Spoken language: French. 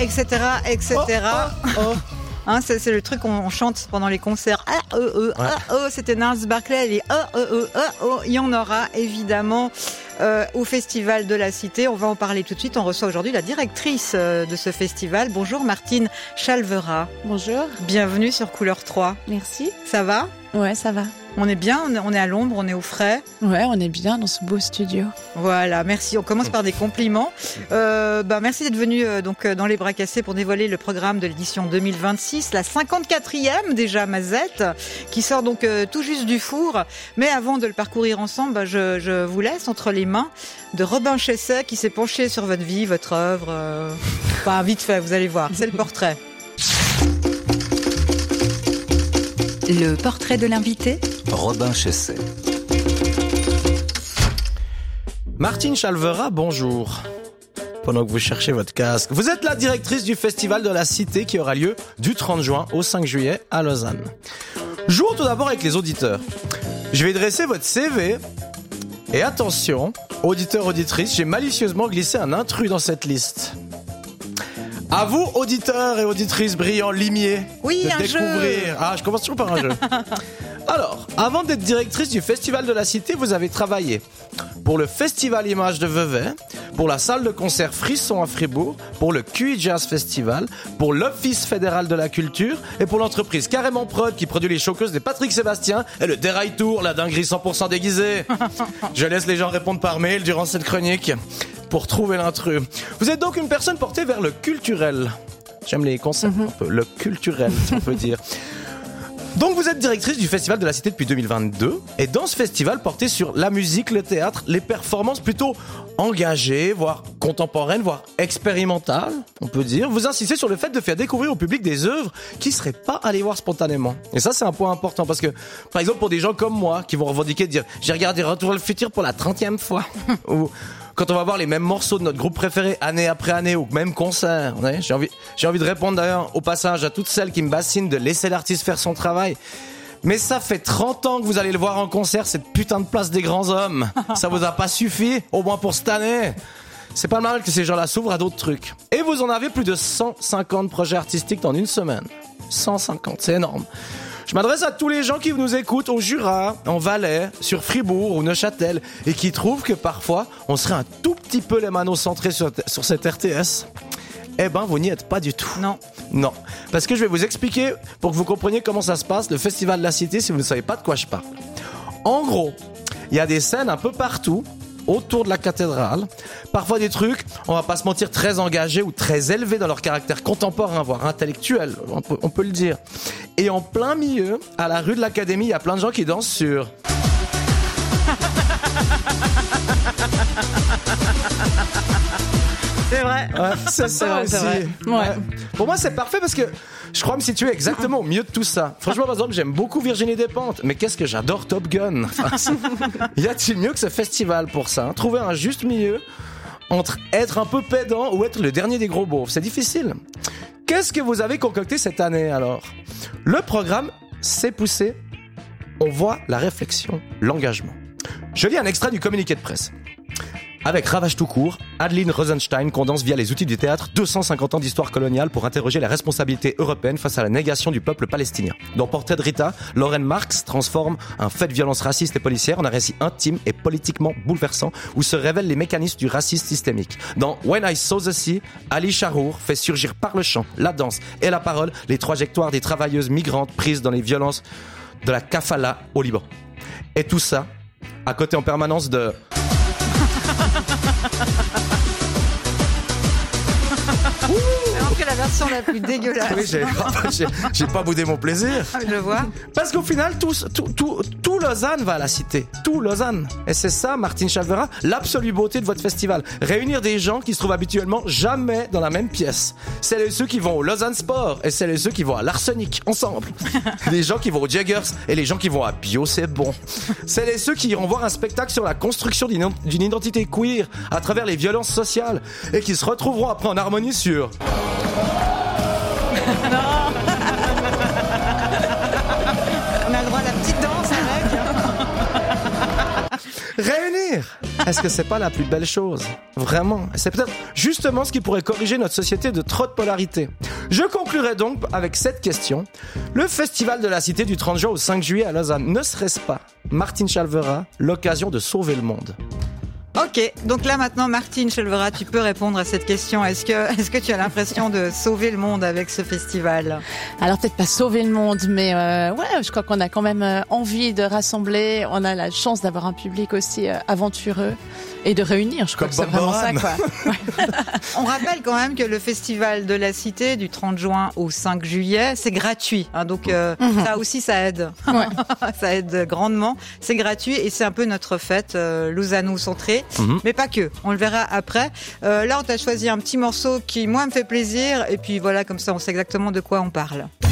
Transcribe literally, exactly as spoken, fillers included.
et cetera, et cetera. Oh, oh, oh. Hein, c'est, c'est le truc qu'on chante pendant les concerts. Ah, oh, oh, ouais. ah, oh, c'était Gnarls Barkley. Et oh, oh, oh, oh, oh. Il y en aura évidemment euh, au Festival de la Cité. On va en parler tout de suite. On reçoit aujourd'hui la directrice euh, de ce festival. Bonjour Martine Chalvera. Bonjour. Bienvenue sur Couleur trois. Merci. Ça va ? Ouais, ça va. On est bien, on est à l'ombre, on est au frais. Ouais, on est bien dans ce beau studio. Voilà, merci. On commence par des compliments. Euh, bah, merci d'être venu euh, donc, euh, dans Les Bras Cassés pour dévoiler le programme de l'édition deux mille vingt-six, la cinquante-quatrième déjà, Mazette, qui sort donc euh, tout juste du four. Mais avant de le parcourir ensemble, bah, je, je vous laisse entre les mains de Robin Chesset qui s'est penché sur votre vie, votre œuvre. Euh... Enfin, vite fait, vous allez voir, c'est le portrait. Le portrait de l'invité, Robin Chesset. Martine Chalvera, bonjour. Pendant que vous cherchez votre casque, vous êtes la directrice du Festival de la Cité qui aura lieu du trente juin au cinq juillet à Lausanne. Jouons tout d'abord avec les auditeurs. Je vais dresser votre C V. Et attention, auditeurs, auditrices, j'ai malicieusement glissé un intrus dans cette liste. À vous, auditeurs et auditrices brillants limiers, oui, de un découvrir. Jeu. Ah, je commence toujours par un jeu. Alors, avant d'être directrice du Festival de la Cité, vous avez travaillé pour le Festival Images de Vevey, pour la salle de concert Frisson à Fribourg, pour le Q I Jazz Festival, pour l'Office fédéral de la culture et pour l'entreprise Carrément Prod qui produit les showqueuses des Patrick Sébastien et le Déraille Tour, la dinguerie cent pour cent déguisée. Je laisse les gens répondre par mail durant cette chronique pour trouver l'intrus. Vous êtes donc une personne portée vers le culturel. J'aime les concepts, mm-hmm. un peu. Le culturel, si on peut dire. Donc vous êtes directrice du Festival de la Cité depuis deux mille vingt-deux et dans ce festival porté sur la musique, le théâtre, les performances plutôt engagées, voire contemporaines, voire expérimentales, on peut dire. Vous insistez sur le fait de faire découvrir au public des œuvres qui seraient pas allées voir spontanément. Et ça c'est un point important parce que par exemple pour des gens comme moi qui vont revendiquer de dire j'ai regardé Retour vers le futur pour la trentième fois ou quand on va voir les mêmes morceaux de notre groupe préféré année après année ou même concert, j'ai envie, j'ai envie de répondre d'ailleurs au passage à toutes celles qui me bassinent de laisser l'artiste faire son travail. Mais ça fait trente ans que vous allez le voir en concert, cette putain de place des grands hommes. Ça vous a pas suffi, au moins pour cette année. C'est pas mal que ces gens-là s'ouvrent à d'autres trucs. Et vous en avez plus de cent cinquante projets artistiques dans une semaine. cent cinquante, c'est énorme. Je m'adresse à tous les gens qui nous écoutent au Jura, en Valais, sur Fribourg ou Neuchâtel et qui trouvent que parfois on serait un tout petit peu les manocentrés sur, sur cette R T S. Eh ben, vous n'y êtes pas du tout. Non. Non. Parce que je vais vous expliquer, pour que vous compreniez comment ça se passe, le Festival de la Cité, si vous ne savez pas de quoi je parle. En gros, il y a des scènes un peu partout, autour de la cathédrale. Parfois des trucs, on va pas se mentir, très engagés ou très élevés dans leur caractère contemporain, voire intellectuel, on peut, on peut le dire. Et en plein milieu, à la rue de l'Académie, il y a plein de gens qui dansent sur... C'est vrai. Ouais, c'est ça vrai, aussi. C'est vrai. Ouais. Ouais. Pour moi, c'est parfait parce que je crois me situer exactement au milieu de tout ça. Franchement, par exemple, j'aime beaucoup Virginie Despentes, mais qu'est-ce que j'adore Top Gun. Enfin, y a-t-il mieux que ce festival pour ça, hein? Trouver un juste milieu entre être un peu pédant ou être le dernier des gros beaufs, c'est difficile. Qu'est-ce que vous avez concocté cette année alors ? Le programme s'est poussé. On voit la réflexion, l'engagement. Je lis un extrait du communiqué de presse. Avec Ravage tout court, Adeline Rosenstein condense via les outils du théâtre deux cent cinquante ans d'histoire coloniale pour interroger la responsabilité européenne face à la négation du peuple palestinien. Dans Portrait de Rita, Lauren Marx transforme un fait de violence raciste et policière en un récit intime et politiquement bouleversant où se révèlent les mécanismes du racisme systémique. Dans When I Saw the Sea, Ali Charour fait surgir par le chant, la danse et la parole les trajectoires des travailleuses migrantes prises dans les violences de la kafala au Liban. Et tout ça, à côté en permanence de... Alors que la version la plus dégueulasse. Oui, j'ai pas, j'ai, j'ai pas boudé mon plaisir. Je vois. Parce qu'au final, tout, tout, tout, tout Lausanne va à la Cité. Tout Lausanne. Et c'est ça, Martine Chalvera, l'absolue beauté de votre festival. Réunir des gens qui se trouvent habituellement jamais dans la même pièce. Celles et ceux qui vont au Lausanne Sport et celles et ceux qui vont à l'Arsenic, ensemble. Les gens qui vont au Jaggers et les gens qui vont à Bio, c'est bon. Celles et ceux qui iront voir un spectacle sur la construction d'une, d'une identité queer à travers les violences sociales et qui se retrouveront après en harmonie sur... Non. On a le droit à la petite danse avec. Réunir, est-ce que c'est pas la plus belle chose? Vraiment, c'est peut-être justement ce qui pourrait corriger notre société de trop de polarité. Je conclurai donc avec cette question. Le Festival de la Cité du trente juin au cinq juillet à Lausanne, ne serait-ce pas, Martine Chalvera, l'occasion de sauver le monde? Ok, donc là maintenant, Martine Chalvera, tu peux répondre à cette question. Est-ce que, est-ce que tu as l'impression de sauver le monde avec ce festival? Alors peut-être pas sauver le monde, mais euh, ouais, je crois qu'on a quand même euh, envie de rassembler. On a la chance d'avoir un public aussi euh, aventureux et de réunir. Je crois Comme que c'est Bob vraiment Moran. ça, quoi. Ouais. On rappelle quand même que le Festival de la Cité du trente juin au cinq juillet, c'est gratuit. Hein, donc euh, Mhm. ça aussi, ça aide. Ouais. Ça aide grandement. C'est gratuit et c'est un peu notre fête euh, lausanno-centrée. Mhm. Mais pas que. On le verra après. Euh, là, on t'a choisi un petit morceau qui, moi, me fait plaisir. Et puis voilà, comme ça, on sait exactement de quoi on parle.